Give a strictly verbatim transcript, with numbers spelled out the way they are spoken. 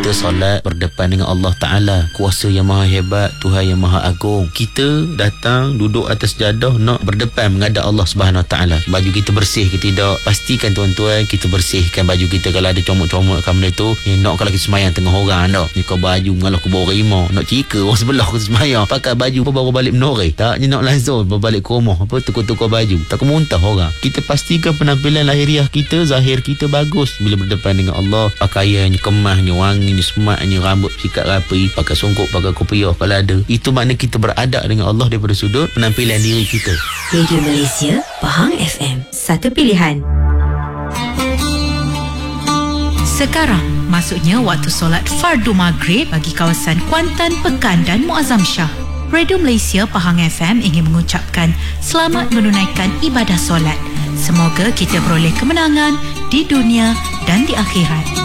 Kita solat berdepan dengan Allah Ta'ala, kuasa yang maha hebat, Tuhan yang maha agung. Kita datang duduk atas jadah nak berdepan menghadap Allah Subhanahu Wa Ta'ala. Baju kita bersih ke tidak? Pastikan tuan-tuan kita bersihkan baju kita. Kalau ada comot-comot kat benda tu, eh, nak kalau kita semayang tengah orang tak, ni kau baju ngalah ke bawah rimau, nak cika orang sebelah ke semayang pakai baju apa baru balik menoreh, tak ni nak langsung berbalik ke rumah apa tukar-tukar baju, tak muntah orang. Kita pastikan penampilan lahiriah kita, zahir kita bagus bila berdepan dengan Allah. Pakaiannya kemahnya, wanginya, semaknya, rambut sikat rapi, pakai songkok, pakai kopiah kalau ada. Itu makna kita beradab dengan Allah daripada sudut penampilan diri kita. Radio Malaysia, Pahang F M, satu pilihan. Sekarang maksudnya waktu solat fardu maghrib bagi kawasan Kuantan, Pekan dan Muazzam Shah. Radio Malaysia Pahang F M ingin mengucapkan selamat menunaikan ibadah solat. Semoga kita beroleh kemenangan di dunia dan di akhirat.